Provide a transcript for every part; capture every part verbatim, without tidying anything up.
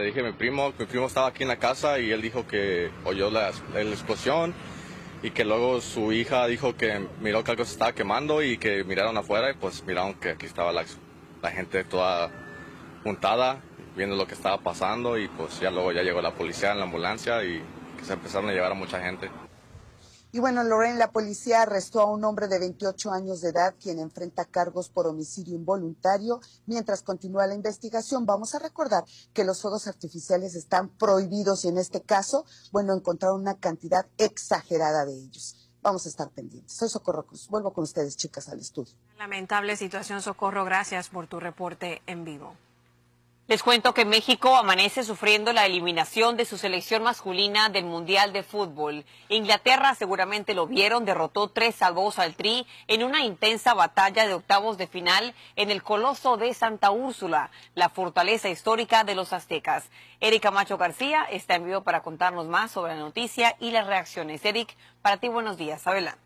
Le dije a mi primo, mi primo estaba aquí en la casa y él dijo que oyó la, la explosión y que luego su hija dijo que miró que algo se estaba quemando y que miraron afuera y pues miraron que aquí estaba la, la gente toda juntada viendo lo que estaba pasando y pues ya luego ya llegó la policía en la ambulancia y que se empezaron a llevar a mucha gente. Y bueno, Lorraine, la policía arrestó a un hombre de veintiocho años de edad quien enfrenta cargos por homicidio involuntario. Mientras continúa la investigación, vamos a recordar que los fuegos artificiales están prohibidos y en este caso, bueno, encontraron una cantidad exagerada de ellos. Vamos a estar pendientes. Soy Socorro Cruz. Vuelvo con ustedes, chicas, al estudio. Lamentable situación, Socorro. Gracias por tu reporte en vivo. Les cuento que México amanece sufriendo la eliminación de su selección masculina del Mundial de Fútbol. Inglaterra, seguramente lo vieron, derrotó tres a dos al Tri en una intensa batalla de octavos de final en el Coloso de Santa Úrsula, la fortaleza histórica de los aztecas. Erika Macho García está en vivo para contarnos más sobre la noticia y las reacciones. Eric, para ti buenos días, adelante.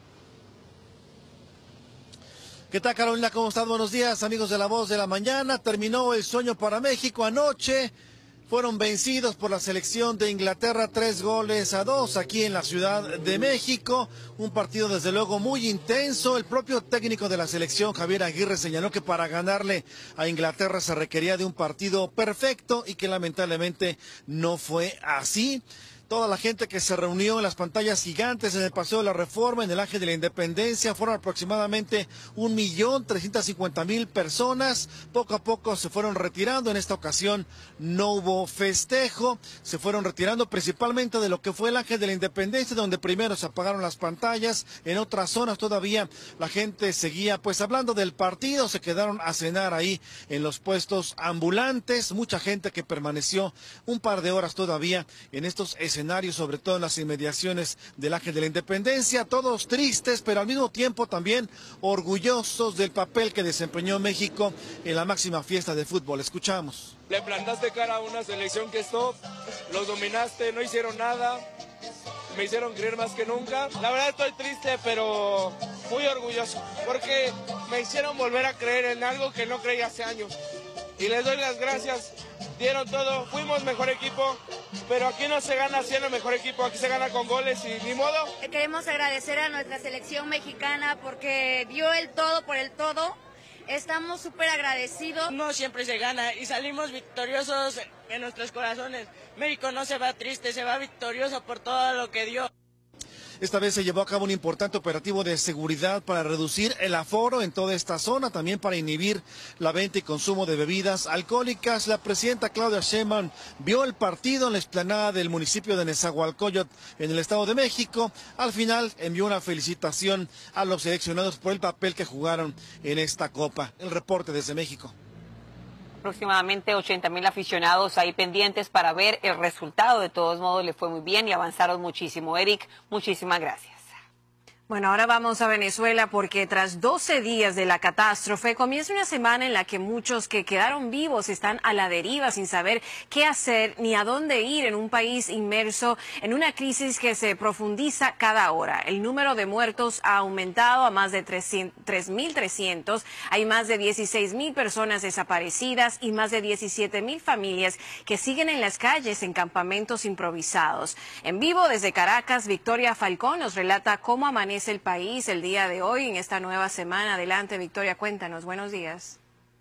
¿Qué tal, Carolina? ¿Cómo estás? Buenos días, amigos de La Voz de la Mañana. Terminó el sueño para México anoche. Fueron vencidos por la selección de Inglaterra tres goles a dos aquí en la Ciudad de México. Un partido desde luego muy intenso. El propio técnico de la selección, Javier Aguirre, señaló que para ganarle a Inglaterra se requería de un partido perfecto y que lamentablemente no fue así. Toda la gente que se reunió en las pantallas gigantes en el Paseo de la Reforma, en el Ángel de la Independencia, fueron aproximadamente un millón trescientas cincuenta mil personas. Poco a poco se fueron retirando. En esta ocasión no hubo festejo. Se fueron retirando principalmente de lo que fue el Ángel de la Independencia, donde primero se apagaron las pantallas. En otras zonas todavía la gente seguía pues hablando del partido. Se quedaron a cenar ahí en los puestos ambulantes. Mucha gente que permaneció un par de horas todavía en estos escenarios. escenarios, sobre todo en las inmediaciones del Ángel de la Independencia, todos tristes, pero al mismo tiempo también orgullosos del papel que desempeñó México en la máxima fiesta de fútbol. Escuchamos. Le plantaste cara a una selección que es top, los dominaste, no hicieron nada, me hicieron creer más que nunca. La verdad estoy triste, pero muy orgulloso, porque me hicieron volver a creer en algo que no creía hace años. Y les doy las gracias, dieron todo, fuimos mejor equipo, pero aquí no se gana siendo mejor equipo, aquí se gana con goles y ni modo. Queremos agradecer a nuestra selección mexicana porque dio el todo por el todo, estamos súper agradecidos. No siempre se gana y salimos victoriosos en nuestros corazones. México no se va triste, se va victorioso por todo lo que dio. Esta vez se llevó a cabo un importante operativo de seguridad para reducir el aforo en toda esta zona, también para inhibir la venta y consumo de bebidas alcohólicas. La presidenta Claudia Sheinbaum vio el partido en la explanada del municipio de Nezahualcóyotl, en el Estado de México. Al final envió una felicitación a los seleccionados por el papel que jugaron en esta Copa. El reporte desde México. Aproximadamente ochenta mil aficionados ahí pendientes para ver el resultado. De todos modos, le fue muy bien y avanzaron muchísimo. Eric, muchísimas gracias. Bueno, ahora vamos a Venezuela porque tras doce días de la catástrofe comienza una semana en la que muchos que quedaron vivos están a la deriva sin saber qué hacer ni a dónde ir en un país inmerso en una crisis que se profundiza cada hora. El número de muertos ha aumentado a más de tres mil trescientos, hay más de dieciséis mil personas desaparecidas y más de diecisiete mil familias que siguen en las calles en campamentos improvisados. En vivo desde Caracas, Victoria Falcón nos relata cómo amanece el país el día de hoy en esta nueva semana. Adelante, Victoria, cuéntanos. Buenos días.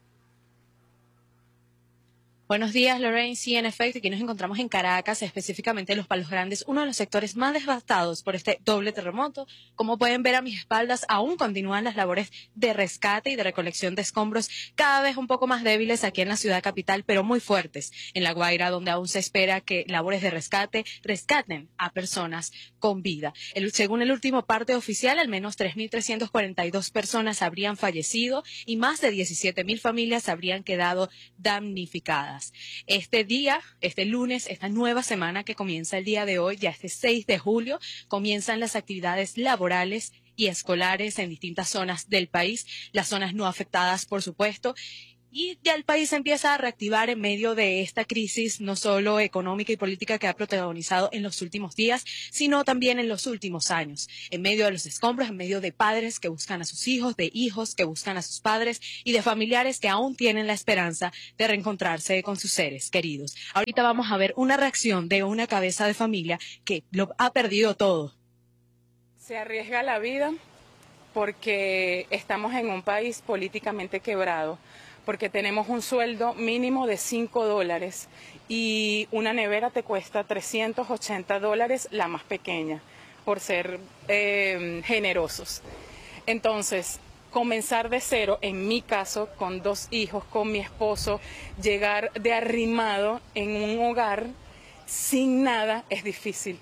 Buenos días, Lorraine. Sí, en efecto, aquí nos encontramos en Caracas, específicamente en Los Palos Grandes, uno de los sectores más devastados por este doble terremoto. Como pueden ver a mis espaldas, aún continúan las labores de rescate y de recolección de escombros, cada vez un poco más débiles aquí en la ciudad capital, pero muy fuertes en La Guaira, donde aún se espera que labores de rescate rescaten a personas con vida. El, según el último parte oficial, al menos tres mil trescientas cuarenta y dos personas habrían fallecido y más de diecisiete mil familias habrían quedado damnificadas. Este día, este lunes, esta nueva semana que comienza el día de hoy, ya este seis de julio, comienzan las actividades laborales y escolares en distintas zonas del país, las zonas no afectadas, por supuesto. Y ya el país empieza a reactivar en medio de esta crisis, no solo económica y política que ha protagonizado en los últimos días, sino también en los últimos años. En medio de los escombros, en medio de padres que buscan a sus hijos, de hijos que buscan a sus padres y de familiares que aún tienen la esperanza de reencontrarse con sus seres queridos. Ahorita vamos a ver una reacción de una cabeza de familia que lo ha perdido todo. Se arriesga la vida porque estamos en un país políticamente quebrado, porque tenemos un sueldo mínimo de cinco dólares y una nevera te cuesta trescientos ochenta dólares, la más pequeña, por ser eh, generosos. Entonces, comenzar de cero, en mi caso, con dos hijos, con mi esposo, llegar de arrimado en un hogar sin nada es difícil.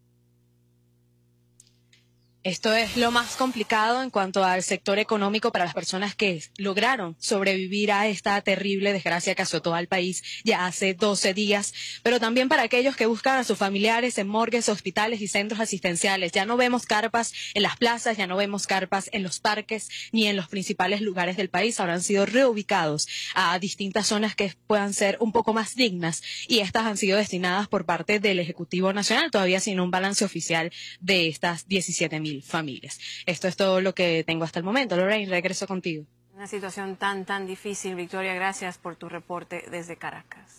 Esto es lo más complicado en cuanto al sector económico para las personas que lograron sobrevivir a esta terrible desgracia que azotó al país ya hace doce días, pero también para aquellos que buscan a sus familiares en morgues, hospitales y centros asistenciales. Ya no vemos carpas en las plazas, ya no vemos carpas en los parques ni en los principales lugares del país. Habrán sido reubicados a distintas zonas que puedan ser un poco más dignas y estas han sido destinadas por parte del Ejecutivo Nacional, todavía sin un balance oficial de estas diecisiete mil familias. Esto es todo lo que tengo hasta el momento. Lorraine, regreso contigo. Una situación tan, tan difícil. Victoria, gracias por tu reporte desde Caracas.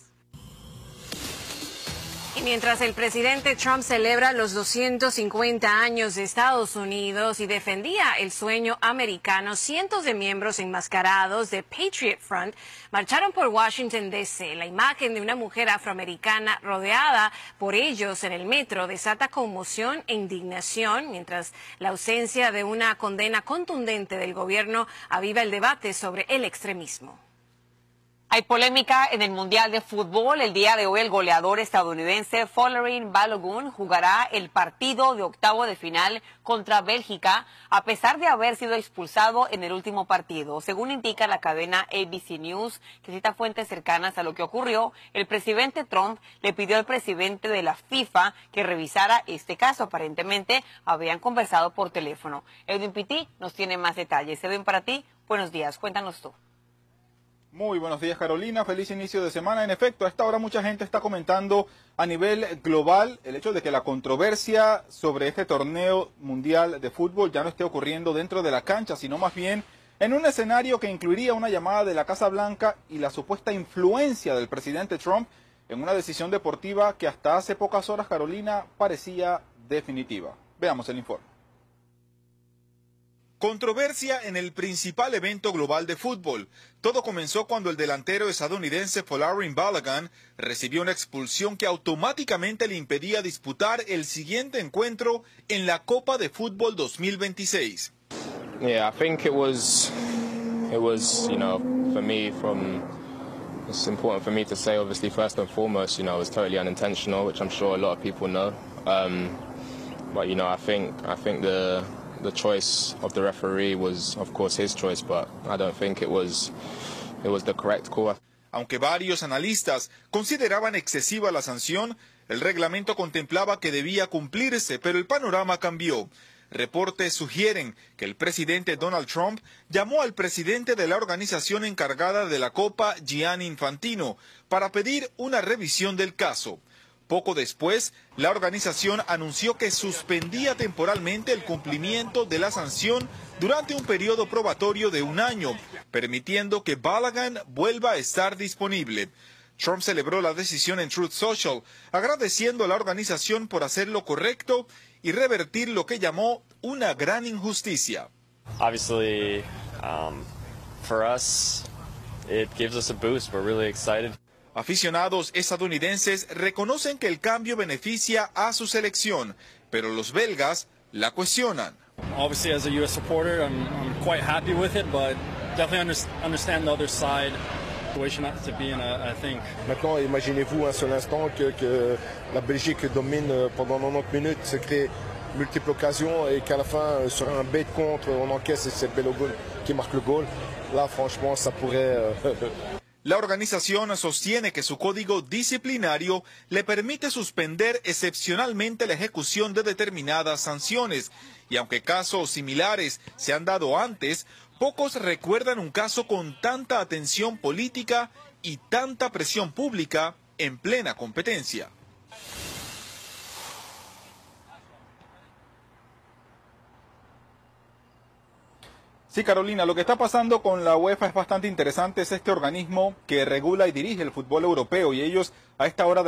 Y mientras el presidente Trump celebra los doscientos cincuenta años de Estados Unidos y defendía el sueño americano, cientos de miembros enmascarados de Patriot Front marcharon por Washington, D C La imagen de una mujer afroamericana rodeada por ellos en el metro desata conmoción e indignación, mientras la ausencia de una condena contundente del gobierno aviva el debate sobre el extremismo. Hay polémica en el Mundial de Fútbol. El día de hoy el goleador estadounidense Folarin Balogun jugará el partido de octavo de final contra Bélgica, a pesar de haber sido expulsado en el último partido. Según indica la cadena A B C News, que cita fuentes cercanas a lo que ocurrió, el presidente Trump le pidió al presidente de la FIFA que revisara este caso. Aparentemente habían conversado por teléfono. Edwin Pitti nos tiene más detalles. Edwin, para ti, buenos días. Cuéntanos tú. Muy buenos días, Carolina. Feliz inicio de semana. En efecto, a esta hora mucha gente está comentando a nivel global el hecho de que la controversia sobre este torneo mundial de fútbol ya no esté ocurriendo dentro de la cancha, sino más bien en un escenario que incluiría una llamada de la Casa Blanca y la supuesta influencia del presidente Trump en una decisión deportiva que hasta hace pocas horas, Carolina, parecía definitiva. Veamos el informe. Controversia en el principal evento global de fútbol. Todo comenzó cuando el delantero estadounidense Folarin Balogun recibió una expulsión que automáticamente le impedía disputar el siguiente encuentro en la Copa de Fútbol dos mil veintiséis. Yeah, I think it was it was, you know, for me from it's important for me to say obviously first and foremost, you know, it was totally unintentional, which I'm sure a lot of people know. Um, but you know, I think I think the The choice of the referee was, of course, his choice, but I don't think it was, it was the correct call. Aunque varios analistas consideraban excesiva la sanción, el reglamento contemplaba que debía cumplirse, pero el panorama cambió. Reportes sugieren que el presidente Donald Trump llamó al presidente de la organización encargada de la Copa, Gianni Infantino, para pedir una revisión del caso. Poco después, la organización anunció que suspendía temporalmente el cumplimiento de la sanción durante un periodo probatorio de un año, permitiendo que Balogun vuelva a estar disponible. Trump celebró la decisión en Truth Social, agradeciendo a la organización por hacer lo correcto y revertir lo que llamó una gran injusticia. Obviously, um, for us, it gives us a boost. We're really excited. Aficionados estadounidenses reconocen que el cambio beneficia a su selección, pero los belgas la cuestionan. Obviously, as a U S supporter, I'm, I'm quite happy with it, but definitely under, understand the other side. Situation to be in, I think. Maintenant, imaginez-vous un seul instant que, que la Belgique domine pendant quatre-vingt-dix minutes, se crée multiples occasions et qu'à la fin, sur un bête contre, on encaisse et c'est Balogun qui marque le goal. Là, franchement, ça pourrait... La organización sostiene que su código disciplinario le permite suspender excepcionalmente la ejecución de determinadas sanciones, y aunque casos similares se han dado antes, Pocos recuerdan un caso con tanta atención política y tanta presión pública en plena competencia. Sí, Carolina, lo que está pasando con la UEFA es bastante interesante. Es este organismo que regula y dirige el fútbol europeo y ellos a esta hora de